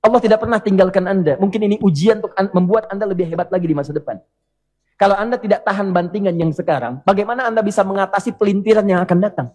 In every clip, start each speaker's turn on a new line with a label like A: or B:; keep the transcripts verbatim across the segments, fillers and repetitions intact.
A: Allah tidak pernah tinggalkan Anda. Mungkin ini ujian untuk membuat Anda lebih hebat lagi di masa depan. Kalau Anda tidak tahan bantingan yang sekarang, bagaimana Anda bisa mengatasi pelintiran yang akan datang?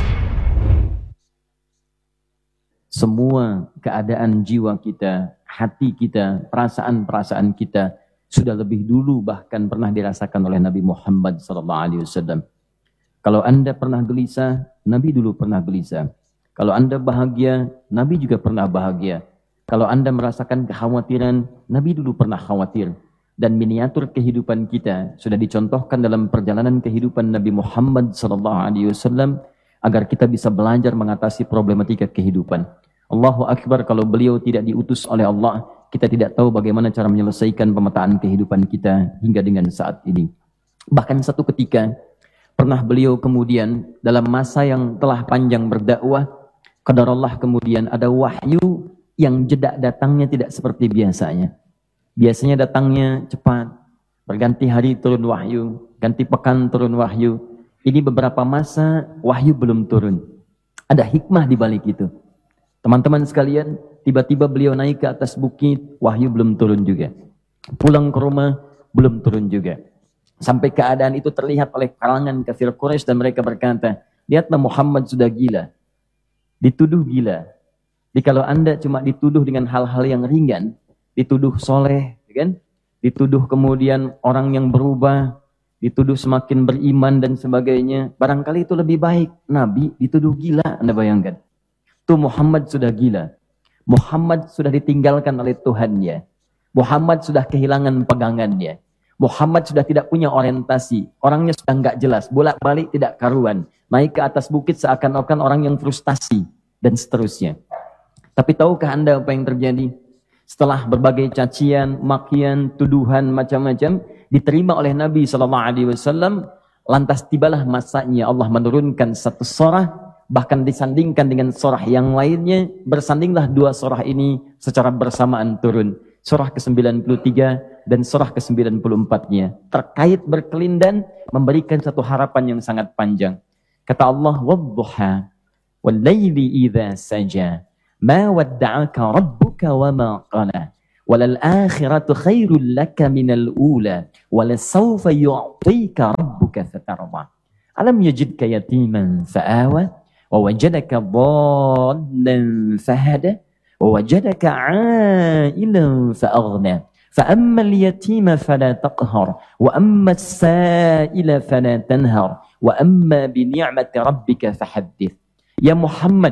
A: Semua keadaan jiwa kita, hati kita, perasaan-perasaan kita sudah lebih dulu bahkan pernah dirasakan oleh Nabi Muhammad sallallahu alaihi wasallam. Kalau Anda pernah gelisah, Nabi dulu pernah gelisah. Kalau Anda bahagia, Nabi juga pernah bahagia. Kalau Anda merasakan kekhawatiran, Nabi dulu pernah khawatir. Dan miniatur kehidupan kita sudah dicontohkan dalam perjalanan kehidupan Nabi Muhammad sallallahu alaihi wasallam agar kita bisa belajar mengatasi problematika kehidupan. Allahu Akbar, kalau beliau tidak diutus oleh Allah, kita tidak tahu bagaimana cara menyelesaikan pemetaan kehidupan kita hingga dengan saat ini. Bahkan satu ketika, pernah beliau kemudian dalam masa yang telah panjang berdakwah, qadarullah kemudian ada wahyu yang jeda datangnya tidak seperti biasanya. Biasanya datangnya cepat, berganti hari turun wahyu, ganti pekan turun wahyu. Ini beberapa masa wahyu belum turun. Ada hikmah di balik itu. Teman-teman sekalian, tiba-tiba beliau naik ke atas bukit, wahyu belum turun juga. Pulang ke rumah, belum turun juga. Sampai keadaan itu terlihat oleh kalangan kafir Quraisy dan mereka berkata, lihatlah Muhammad sudah gila. Dituduh gila. Jadi kalau Anda cuma dituduh dengan hal-hal yang ringan, dituduh soleh, kan? Dituduh kemudian orang yang berubah, dituduh semakin beriman dan sebagainya, barangkali itu lebih baik. Nabi dituduh gila, Anda bayangkan. Tuh Muhammad sudah gila. Muhammad sudah ditinggalkan oleh Tuhannya. Muhammad sudah kehilangan pegangannya. Muhammad sudah tidak punya orientasi. Orangnya sudah nggak jelas. Bolak-balik tidak karuan. Naik ke atas bukit seakan-akan orang yang frustasi. Dan seterusnya. Tapi tahukah Anda apa yang terjadi? Setelah berbagai cacian, makian, tuduhan, macam-macam. Diterima oleh Nabi shallallahu alaihi wasallam. Lantas tibalah masanya Allah menurunkan satu surah. Bahkan disandingkan dengan surah yang lainnya, bersandinglah dua surah ini secara bersamaan turun. Surah ke sembilan puluh tiga dan surah ke sembilan puluh empat-nya. Terkait berkelindan, memberikan satu harapan yang sangat panjang. Kata Allah, وَالضُّحَى وَاللَّيْلِ إِذَا سَجَى مَا وَدَّعَكَ رَبُّكَ وَمَا قَلَى وَلَلْآخِرَةُ خَيْرٌ لَكَ مِنَ الْأُولَى وَلَسَوْفَ يُعْطِيكَ رَبُّكَ فَتَرْضَى أَلَمْ يَجِدْكَ يَتِيمًا فَآوَى وَوَجَدَكَ ضَالًّا فَهَدَى وَوَجَدَكَ عَائِلًا فَأَغْنَى فَأَمَّا الْيَتِيمَ فَلَا تَقْهَرْ وَأَمَّا السَّائِلَ فَلَا تَنْهَرْ وَأَمَّا بِنِعْمَةِ رَبِّكَ فَحَدِّثْ. Ya Muhammad,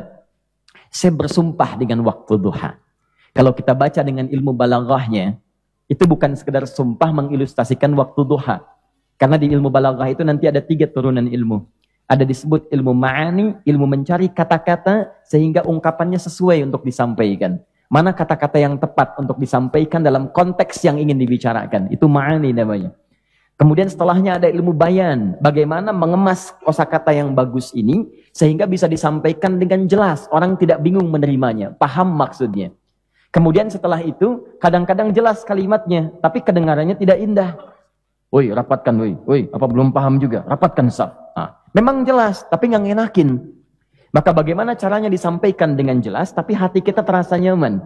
A: saya bersumpah dengan waktu duha. Kalau kita baca dengan ilmu balaghahnya, itu bukan sekedar sumpah mengilustrasikan waktu duha. Karena di ilmu balaghah itu nanti ada tiga turunan ilmu. Ada disebut ilmu ma'ani, ilmu mencari kata-kata sehingga ungkapannya sesuai untuk disampaikan. Mana kata-kata yang tepat untuk disampaikan dalam konteks yang ingin dibicarakan. Itu ma'ani namanya. Kemudian setelahnya ada ilmu bayan. Bagaimana mengemas kosakata yang bagus ini sehingga bisa disampaikan dengan jelas. Orang tidak bingung menerimanya, paham maksudnya. Kemudian setelah itu kadang-kadang jelas kalimatnya, tapi kedengarannya tidak indah. Woi, rapatkan, woi, woi, apa belum paham juga? Rapatkan saf. Nah, memang jelas, tapi nggak ngenakin. Maka bagaimana caranya disampaikan dengan jelas, tapi hati kita terasa nyaman.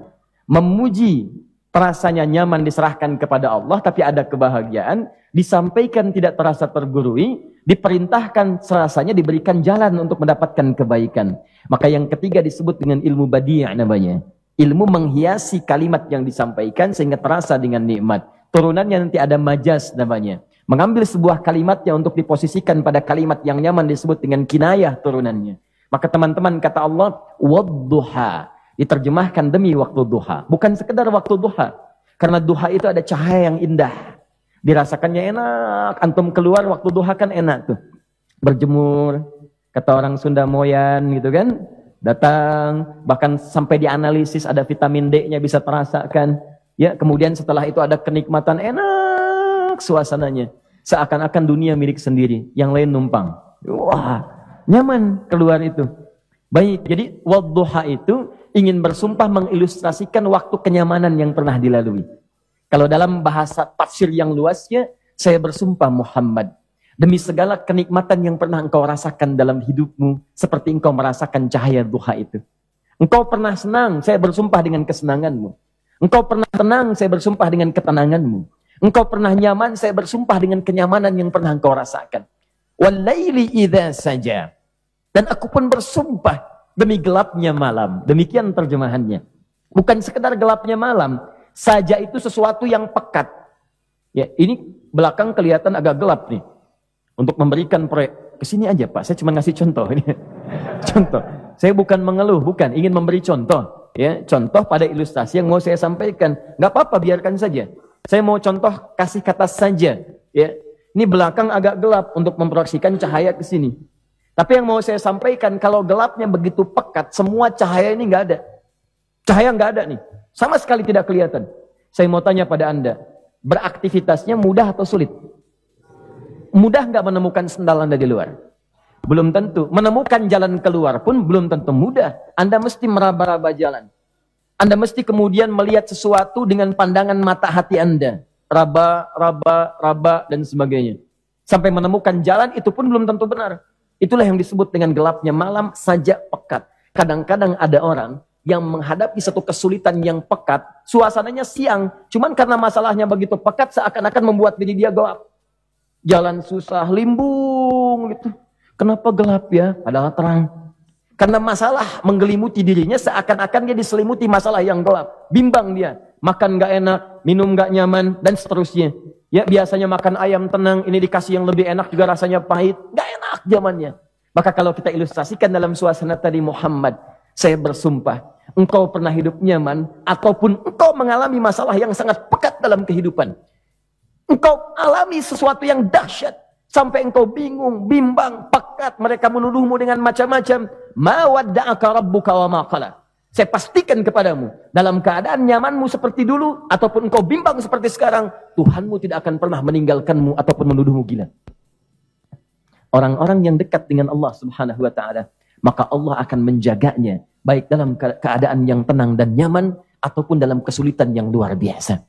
A: Memuji, terasanya nyaman diserahkan kepada Allah, tapi ada kebahagiaan. Disampaikan tidak terasa tergurui, diperintahkan serasanya diberikan jalan untuk mendapatkan kebaikan. Maka yang ketiga disebut dengan ilmu badi' namanya. Ilmu menghiasi kalimat yang disampaikan sehingga terasa dengan nikmat. Turunannya nanti ada majaz namanya. Mengambil sebuah kalimatnya untuk diposisikan pada kalimat yang nyaman disebut dengan kinayah turunannya. Maka teman-teman kata Allah, wadduha. Diterjemahkan demi waktu duha. Bukan sekedar waktu duha. Karena duha itu ada cahaya yang indah. Dirasakannya enak. Antum keluar waktu duha kan enak tuh. Berjemur. Kata orang Sunda Moyan gitu kan. Datang. Bahkan sampai dianalisis ada vitamin D-nya bisa terasakan. Ya, kemudian setelah itu ada kenikmatan enak suasananya. Seakan-akan dunia milik sendiri. Yang lain numpang. Wah, nyaman keluar itu. Baik, jadi wadduha itu ingin bersumpah mengilustrasikan waktu kenyamanan yang pernah dilalui. Kalau dalam bahasa tafsir yang luasnya, saya bersumpah Muhammad. Demi segala kenikmatan yang pernah engkau rasakan dalam hidupmu. Seperti engkau merasakan cahaya duha itu. Engkau pernah senang, saya bersumpah dengan kesenanganmu. Engkau pernah tenang, saya bersumpah dengan ketenanganmu. Engkau pernah nyaman, saya bersumpah dengan kenyamanan yang pernah engkau rasakan. Walaili idza saja. Dan aku pun bersumpah demi gelapnya malam. Demikian terjemahannya. Bukan sekedar gelapnya malam. Saja itu sesuatu yang pekat. Ya, ini belakang kelihatan agak gelap nih. Untuk memberikan proyek. Kesini aja Pak, saya cuma ngasih contoh. Contoh. Saya bukan mengeluh, bukan. Ingin memberi contoh. Ya, contoh pada ilustrasi yang mau saya sampaikan. Nggak apa-apa, biarkan saja. Saya mau contoh kasih kata saja. Ya, ini belakang agak gelap untuk memproyeksikan cahaya ke sini. Tapi yang mau saya sampaikan, kalau gelapnya begitu pekat, semua cahaya ini nggak ada. Cahaya nggak ada nih. Sama sekali tidak kelihatan. Saya mau tanya pada Anda, beraktivitasnya mudah atau sulit? Mudah nggak menemukan sendal Anda di luar? Belum tentu. Menemukan jalan keluar pun belum tentu mudah. Anda mesti meraba-raba jalan. Anda mesti kemudian melihat sesuatu dengan pandangan mata hati Anda. Raba, raba, raba, dan sebagainya. Sampai menemukan jalan itu pun belum tentu benar. Itulah yang disebut dengan gelapnya malam saja pekat. Kadang-kadang ada orang yang menghadapi satu kesulitan yang pekat. Suasananya siang. Cuman karena masalahnya begitu pekat seakan-akan membuat diri dia gelap. Jalan susah, limbung gitu. Kenapa gelap ya? Padahal terang. Karena masalah menggelimuti dirinya seakan-akan dia diselimuti masalah yang gelap. Bimbang dia. Makan gak enak, minum gak nyaman, dan seterusnya. Ya biasanya makan ayam tenang, ini dikasih yang lebih enak juga rasanya pahit. Gak enak zamannya. Maka kalau kita ilustrasikan dalam suasana tadi Muhammad, saya bersumpah, engkau pernah hidup nyaman, ataupun engkau mengalami masalah yang sangat pekat dalam kehidupan. Engkau alami sesuatu yang dahsyat. Sampai engkau bingung, bimbang, pekat. Mereka menuduhmu dengan macam-macam. Ma wadda'aka rabbuka wa ma qala. Saya pastikan kepadamu, dalam keadaan nyamanmu seperti dulu, ataupun engkau bimbang seperti sekarang, Tuhanmu tidak akan pernah meninggalkanmu ataupun menuduhmu gila. Orang-orang yang dekat dengan Allah subhanahu wa ta'ala, maka Allah akan menjaganya, baik dalam keadaan yang tenang dan nyaman, ataupun dalam kesulitan yang luar biasa.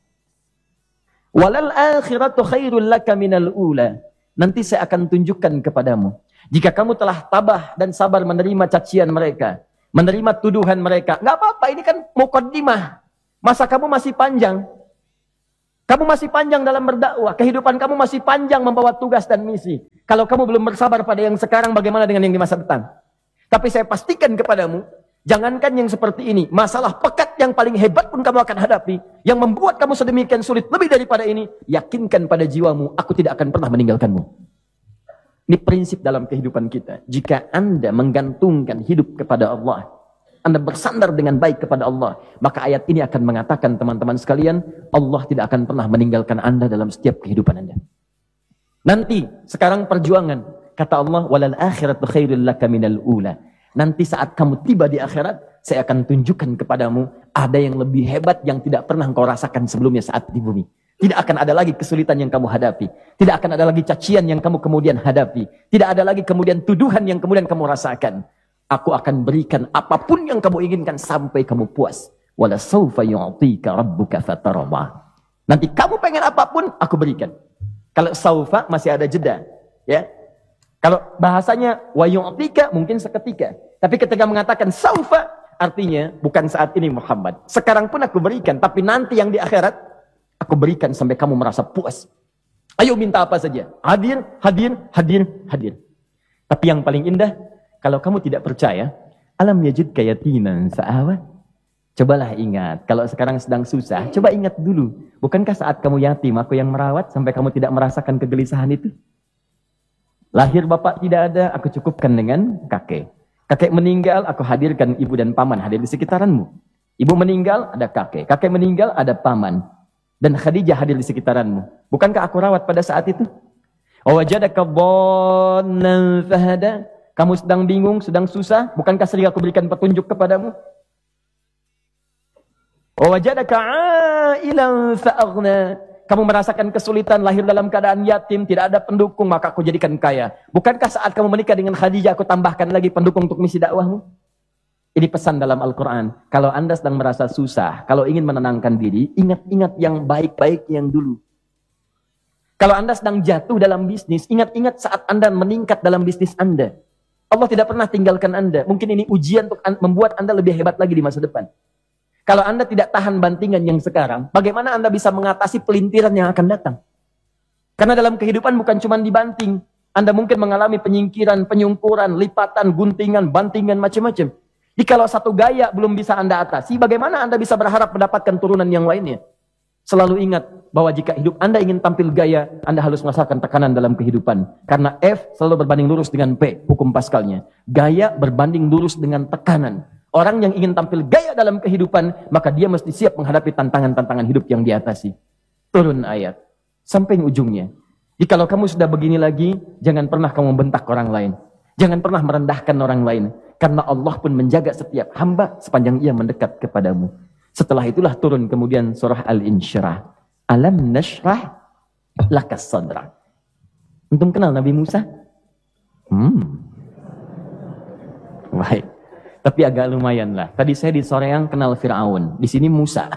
A: Walal akhiratu khairul laka minal ula. Nanti saya akan tunjukkan kepadamu. Jika kamu telah tabah dan sabar menerima cacian mereka, menerima tuduhan mereka, nggak apa-apa, ini kan muqaddimah. Masa kamu masih panjang. Kamu masih panjang dalam berdakwah. Kehidupan kamu masih panjang membawa tugas dan misi. Kalau kamu belum bersabar pada yang sekarang, bagaimana dengan yang di masa depan? Tapi saya pastikan kepadamu, jangankan yang seperti ini, masalah pekat yang paling hebat pun kamu akan hadapi, yang membuat kamu sedemikian sulit lebih daripada ini, yakinkan pada jiwamu, aku tidak akan pernah meninggalkanmu. Ini prinsip dalam kehidupan kita. Jika Anda menggantungkan hidup kepada Allah, Anda bersandar dengan baik kepada Allah, maka ayat ini akan mengatakan, teman-teman sekalian, Allah tidak akan pernah meninggalkan Anda dalam setiap kehidupan Anda. Nanti, sekarang perjuangan, kata Allah, walal akhiratu khairul laka minal ula. Nanti saat kamu tiba di akhirat, saya akan tunjukkan kepadamu ada yang lebih hebat yang tidak pernah engkau rasakan sebelumnya saat di bumi. Tidak akan ada lagi kesulitan yang kamu hadapi. Tidak akan ada lagi cacian yang kamu kemudian hadapi. Tidak ada lagi kemudian tuduhan yang kemudian kamu rasakan. Aku akan berikan apapun yang kamu inginkan sampai kamu puas. Wala sawfa yu'tika rabbuka fatarda. Nanti kamu pengen apapun, aku berikan. Kalau sawfa masih ada jeda, ya. Kalau bahasanya wa yu'tika mungkin seketika. Tapi ketika mengatakan saufa, artinya bukan saat ini Muhammad. Sekarang pun aku berikan, tapi nanti yang di akhirat aku berikan sampai kamu merasa puas. Ayo minta apa saja. Hadir, hadir, hadir, hadir. Tapi yang paling indah, kalau kamu tidak percaya, alam yajidka yatiman fa'awa. Cobalah ingat, kalau sekarang sedang susah, coba ingat dulu. Bukankah saat kamu yatim, aku yang merawat sampai kamu tidak merasakan kegelisahan itu? Lahir bapak tidak ada, aku cukupkan dengan kakek. Kakek meninggal, aku hadirkan ibu dan paman hadir di sekitaranmu. Ibu meninggal, ada kakek. Kakek meninggal, ada paman. Dan Khadijah hadir di sekitaranmu. Bukankah aku rawat pada saat itu? Wajadaka dhannan fahada. Kamu sedang bingung, sedang susah. Bukankah sering aku berikan petunjuk kepadamu? Wajadaka ailan fa'aghna. Kamu merasakan kesulitan, lahir dalam keadaan yatim, tidak ada pendukung, maka aku jadikan kaya. Bukankah saat kamu menikah dengan Khadijah, aku tambahkan lagi pendukung untuk misi dakwahmu? Ini pesan dalam Al-Quran. Kalau Anda sedang merasa susah, kalau ingin menenangkan diri, ingat-ingat yang baik-baik yang dulu. Kalau Anda sedang jatuh dalam bisnis, ingat-ingat saat Anda meningkat dalam bisnis Anda. Allah tidak pernah tinggalkan Anda. Mungkin ini ujian untuk membuat Anda lebih hebat lagi di masa depan. Kalau Anda tidak tahan bantingan yang sekarang, bagaimana Anda bisa mengatasi pelintiran yang akan datang? Karena dalam kehidupan bukan cuma dibanting. Anda mungkin mengalami penyingkiran, penyungkuran, lipatan, guntingan, bantingan, macam-macam. Jadi kalau satu gaya belum bisa Anda atasi, bagaimana Anda bisa berharap mendapatkan turunan yang lainnya? Selalu ingat bahwa jika hidup Anda ingin tampil gaya, Anda harus merasakan tekanan dalam kehidupan. Karena F selalu berbanding lurus dengan P, hukum Pascalnya. Gaya berbanding lurus dengan tekanan. Orang yang ingin tampil gaya dalam kehidupan, maka dia mesti siap menghadapi tantangan-tantangan hidup yang diatasi. Turun ayat. Sampai ujungnya. Jadi kalau kamu sudah begini lagi, jangan pernah kamu membentak orang lain. Jangan pernah merendahkan orang lain. Karena Allah pun menjaga setiap hamba sepanjang ia mendekat kepadamu. Setelah itulah turun kemudian surah Al-Insyirah. Alam nashrah lakas sadra. Untung kenal Nabi Musa? Hmm. Baik. Tapi agak lumayan lah. Tadi saya di Soreang kenal Fir'aun. Di sini Musa.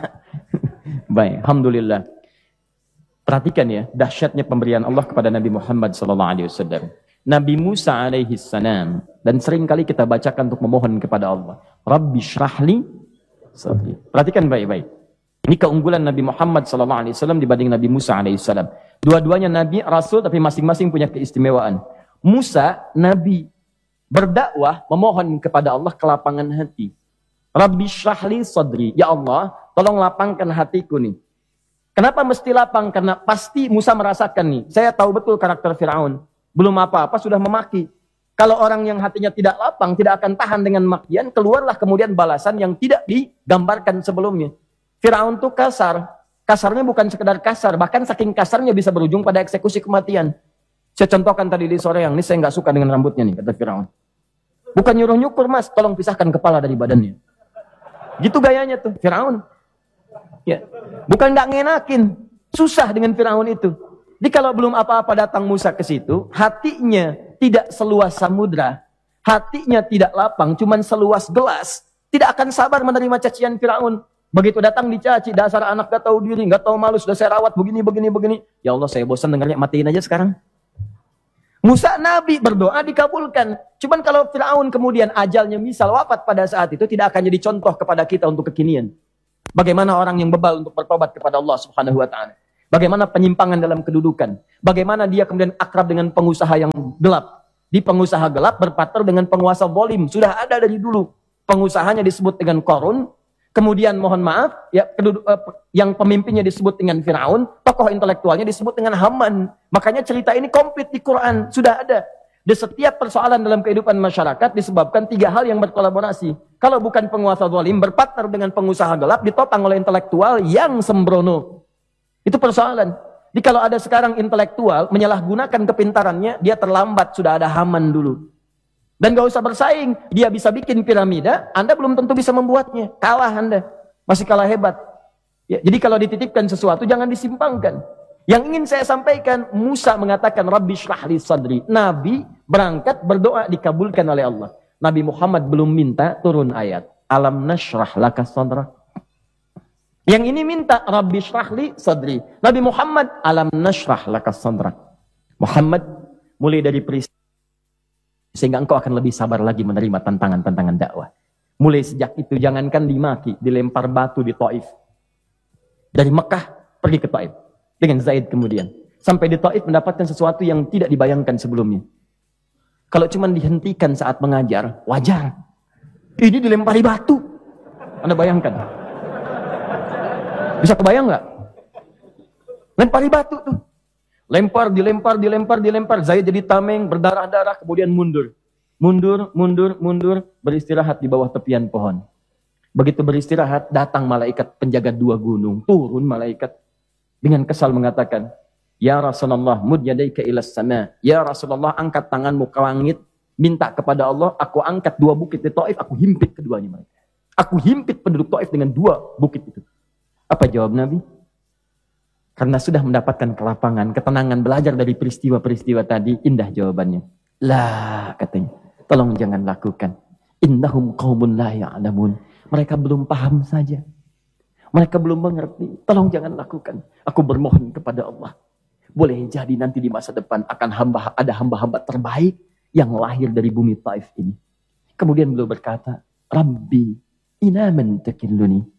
A: Baik. Alhamdulillah. Perhatikan ya, dahsyatnya pemberian Allah kepada Nabi Muhammad sallallahu alaihi wasallam. Nabi Musa alaihi salam. Dan sering kali kita bacakan untuk memohon kepada Allah. Rabbi syrahli sadri. Perhatikan baik-baik. Ini keunggulan Nabi Muhammad sallallahu alaihi wasallam dibanding Nabi Musa alaihi salam. Dua-duanya Nabi, Rasul, tapi masing-masing punya keistimewaan. Musa, Nabi, berdakwah, memohon kepada Allah kelapangan hati. Rabbi syrahli sadri. Ya Allah, tolong lapangkan hatiku nih. Kenapa mesti lapang? Karena pasti Musa merasakan nih. Saya tahu betul karakter Fir'aun. Belum apa-apa sudah memaki. Kalau orang yang hatinya tidak lapang, tidak akan tahan dengan makian, keluarlah kemudian balasan yang tidak digambarkan sebelumnya. Fir'aun itu kasar. Kasarnya bukan sekedar kasar, bahkan saking kasarnya bisa berujung pada eksekusi kematian. Saya contohkan tadi di sore yang ini, saya nggak suka dengan rambutnya nih, kata Fir'aun. Bukan nyuruh-nyukur mas, tolong pisahkan kepala dari badannya. Gitu gayanya tuh, Fir'aun. Ya. Bukan nggak ngenakin, susah dengan Fir'aun itu. Jadi kalau belum apa-apa datang Musa ke situ, hatinya tidak seluas samudra, hatinya tidak lapang, cuman seluas gelas, tidak akan sabar menerima cacian Fir'aun. Begitu datang dicaci, dasar anak gak tahu diri, gak tahu malu, sudah saya rawat begini, begini, begini. Ya Allah, saya bosan dengarnya, matiin aja sekarang. Musa Nabi berdoa dikabulkan. Cuman kalau Fir'aun kemudian ajalnya misal wafat pada saat itu, tidak akan jadi contoh kepada kita untuk kekinian. Bagaimana orang yang bebal untuk bertobat kepada Allah Subhanahu wa taala. Bagaimana penyimpangan dalam kedudukan. Bagaimana dia kemudian akrab dengan pengusaha yang gelap. Di pengusaha gelap berpartner dengan penguasa zalim. Sudah ada dari dulu. Pengusahanya disebut dengan Qarun. Kemudian mohon maaf, ya, keduduk, eh, yang pemimpinnya disebut dengan Fir'aun. Tokoh intelektualnya disebut dengan Haman. Makanya cerita ini komplit di Quran. Sudah ada. Di setiap persoalan dalam kehidupan masyarakat disebabkan tiga hal yang berkolaborasi. Kalau bukan penguasa zalim, berpartner dengan pengusaha gelap, ditopang oleh intelektual yang sembrono. Itu persoalan. Jadi kalau ada sekarang intelektual menyalahgunakan kepintarannya, dia terlambat, sudah ada Haman dulu. Dan gak usah bersaing, dia bisa bikin piramida, Anda belum tentu bisa membuatnya. Kalah Anda, masih kalah hebat. Ya, jadi kalau dititipkan sesuatu, jangan disimpangkan. Yang ingin saya sampaikan, Musa mengatakan, Rabbi syrahli sadri. Nabi berangkat berdoa dikabulkan oleh Allah. Nabi Muhammad belum minta turun ayat. Alam nashrah laka sadra. Yang ini minta, Rabbi syrahli sadri. Nabi Muhammad, alam nashrah laka sadra. Muhammad, mulai dari peristiwa, sehingga engkau akan lebih sabar lagi menerima tantangan-tantangan dakwah. Mulai sejak itu, jangankan dimaki, dilempar batu di Taif. Dari Mekah, pergi ke Taif. Dengan Zaid kemudian. Sampai di Taif mendapatkan sesuatu yang tidak dibayangkan sebelumnya. Kalau cuma dihentikan saat mengajar, wajar. Ini dilempari batu. Anda bayangkan? Bisa kebayang nggak? Lempari batu tuh. Lempar, dilempar, dilempar, dilempar. Zaid jadi tameng, berdarah-darah, kemudian mundur. Mundur, mundur, mundur, beristirahat di bawah tepian pohon. Begitu beristirahat, datang malaikat penjaga dua gunung. Turun malaikat. Dengan kesal mengatakan, Ya Rasulullah, mud yadaika ilas sama. Ya Rasulullah, angkat tanganmu ke langit. Minta kepada Allah, aku angkat dua bukit di Taif, aku himpit keduanya. Aku himpit penduduk Taif dengan dua bukit itu. Apa jawab Nabi? Karena sudah mendapatkan kelapangan, ketenangan, belajar dari peristiwa-peristiwa tadi, indah jawabannya. Lah, katanya, tolong jangan lakukan. Innahum qaumun la ya'lamun. Mereka belum paham saja. Mereka belum mengerti. Tolong jangan lakukan. Aku bermohon kepada Allah. Boleh jadi nanti di masa depan akan hamba, ada hamba-hamba terbaik yang lahir dari bumi Taif ini. Kemudian beliau berkata, Rabbi, inaman takilluni.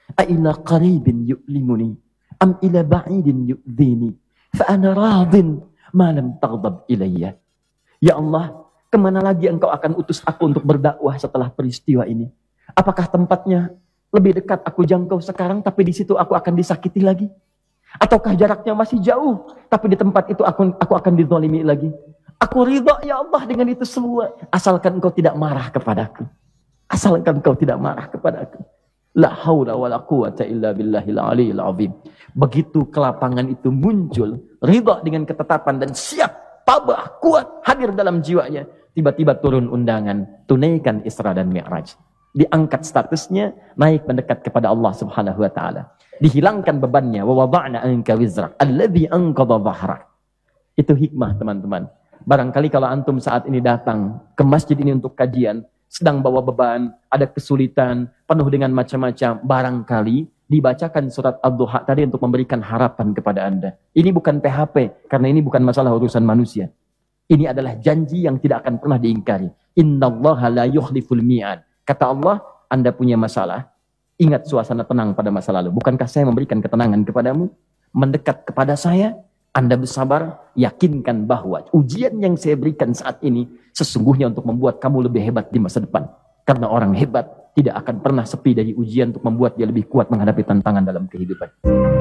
A: A'ila qaribin yu'limuni am ila ba'idin yu'dhini fa ana radin ma lam taghdab ilayya. Ya Allah, kemana lagi engkau akan utus aku untuk berdakwah setelah peristiwa ini? Apakah tempatnya lebih dekat aku jangkau sekarang, tapi di situ aku akan disakiti lagi? Ataukah jaraknya masih jauh, tapi di tempat itu aku, aku akan dizalimi lagi? Aku ridha ya Allah dengan itu semua, asalkan engkau tidak marah kepadaku. Asalkan engkau tidak marah kepadaku. La haula wa la quwata illa billahil aliyil azim. Begitu kelapangan itu muncul, ridha dengan ketetapan dan siap, tabah, kuat, hadir dalam jiwanya. Tiba-tiba turun undangan, tunaikan Isra dan Mi'raj. Diangkat statusnya, naik mendekat kepada Allah Subhanahu wa taala. Dihilangkan bebannya, wa wada'na anka wizrak alladzi anqadha dhahrak. Itu hikmah, teman-teman. Barangkali kalau antum saat ini datang ke masjid ini untuk kajian, sedang bawa beban, ada kesulitan, penuh dengan macam-macam, barangkali dibacakan surat Ad-Duha tadi untuk memberikan harapan kepada Anda. Ini bukan P H P, karena ini bukan masalah urusan manusia. Ini adalah janji yang tidak akan pernah diingkari. Innallaha la yukhliful mi'ad. Kata Allah, Anda punya masalah, ingat suasana tenang pada masa lalu. Bukankah saya memberikan ketenangan kepadamu? Mendekat kepada saya, Anda bersabar, yakinkan bahwa ujian yang saya berikan saat ini sesungguhnya untuk membuat kamu lebih hebat di masa depan. Karena orang hebat tidak akan pernah sepi dari ujian untuk membuat dia lebih kuat menghadapi tantangan dalam kehidupan.